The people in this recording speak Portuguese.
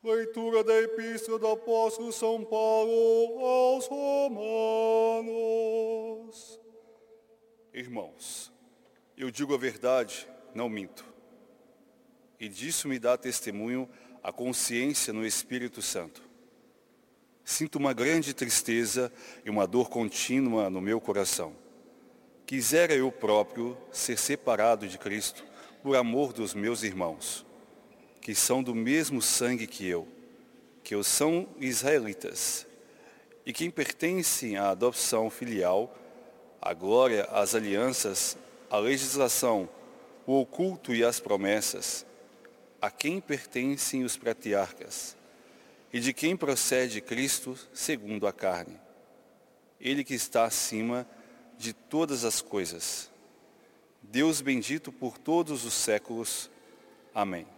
Leitura da Epístola do Apóstolo São Paulo aos Romanos. Irmãos, eu digo a verdade, não minto. E disso me dá testemunho a consciência no Espírito Santo. Sinto uma grande tristeza e uma dor contínua no meu coração. Quisera eu próprio ser separado de Cristo por amor dos meus irmãos, que são do mesmo sangue que eu são israelitas, e que pertencem à adoção filial, à glória, às alianças, à legislação, o oculto e as promessas, a quem pertencem os patriarcas, e de quem procede Cristo segundo a carne. Ele que está acima de todas as coisas. Deus bendito por todos os séculos. Amém.